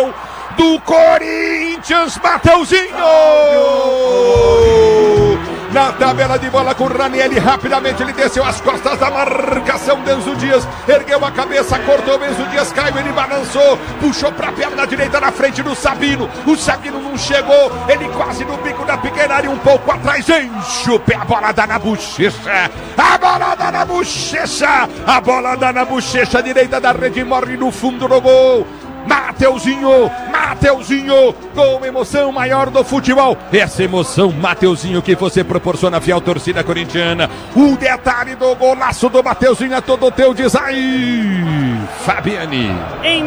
gol do Corinthians, Mateuzinho! Na tabela de bola com o Ranieri, rapidamente ele desceu as costas da marcação. Denzo Dias ergueu a cabeça, cortou. Denzo Dias caiu, ele balançou, puxou para a perna direita na frente do Sabino. O Sabino não chegou, ele quase no bico da pequena área, um pouco atrás, enche o pé, a bola dá na bochecha. A bola dá na bochecha, a bola dá na bochecha direita da rede, morre no fundo do gol. Mateuzinho, com emoção maior do futebol. Essa emoção, Mateuzinho, que você proporciona, fiel torcida corintiana. O detalhe do golaço do Mateuzinho é todo teu, diz aí, Fabiane. Em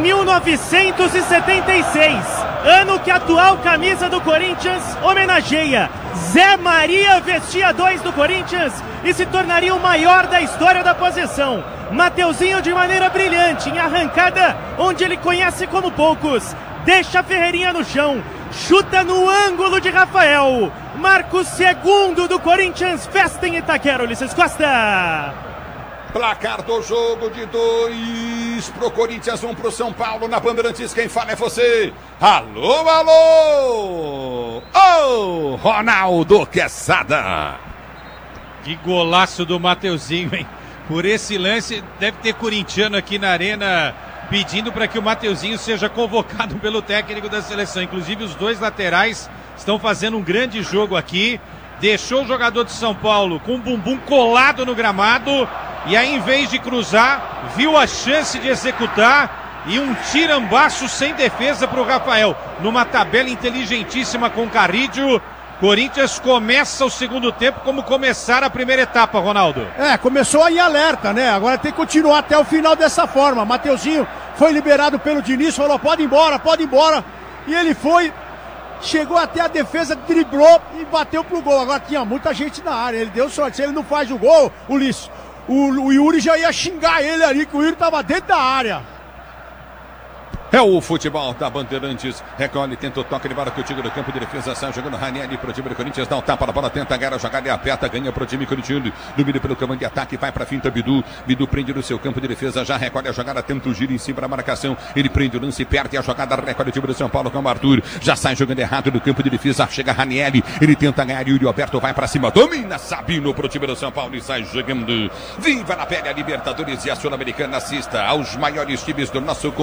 1976, ano que a atual camisa do Corinthians homenageia, Zé Maria vestia 2 do Corinthians e se tornaria o maior da história da posição. Mateuzinho, de maneira brilhante, em arrancada onde ele conhece como poucos, deixa a Ferreirinha no chão, chuta no ângulo de Rafael, marca o segundo do Corinthians, festa em Itaquera, Ulisses Costa. Placar do jogo de 2 pro Corinthians, 1 pro São Paulo. Na Bandeirantes, quem fala é você. Alô, alô! Ô, Ronaldo Quesada. Que golaço do Mateuzinho, hein? Por esse lance, deve ter corintiano aqui na arena pedindo para que o Mateuzinho seja convocado pelo técnico da seleção. Inclusive, os dois laterais estão fazendo um grande jogo aqui. Deixou o jogador de São Paulo com o bumbum colado no gramado. E aí, em vez de cruzar, viu a chance de executar. E um tirambaço sem defesa para o Rafael. Numa tabela inteligentíssima com o Carrídio. Corinthians começa o segundo tempo como começar a primeira etapa, Ronaldo. Começou em alerta, né? Agora tem que continuar até o final dessa forma. Mateuzinho foi liberado pelo Diniz, falou, pode ir embora. E ele foi, chegou até a defesa, driblou e bateu pro gol. Agora tinha muita gente na área, ele deu sorte. Se ele não faz o gol, Ulisses, o Yuri já ia xingar ele ali, que o Yuri tava dentro da área. É o futebol da Bandeirantes. Recolhe, tenta o toque de bola que o time do campo de defesa sai jogando Ranieri pro time do Corinthians. Dá um tapa na bola, tenta agarrar a jogada e aperta, ganha pro time corintiano. Domina pelo comando de ataque, vai pra finta Bidu. Bidu prende no seu campo de defesa, já recolhe a jogada, tenta o giro em cima da marcação. Ele prende o lance, perde a jogada, recolhe o time do São Paulo com o Arthur. Já sai jogando errado do campo de defesa, chega Ranieri. Ele tenta ganhar, Yuri Alberto vai pra cima, domina Sabino pro time do São Paulo e sai jogando. Viva na pele a Libertadores e a Sul-Americana, assista aos maiores times do nosso